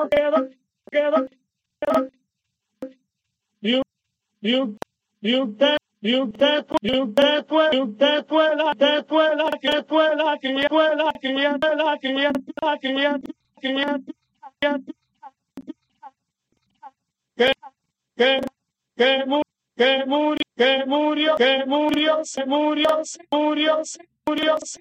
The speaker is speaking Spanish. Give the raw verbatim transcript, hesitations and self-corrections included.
quedó, quedó, quedó. Y, y, y usted, y usted, fue- y usted fue, y usted fue la, usted fue la, que fue la cría, fue la cría, la cría, la cría, cría, cría, que, que, que, mu- que murió, que murió, que murió, se murió, se murió, se murió,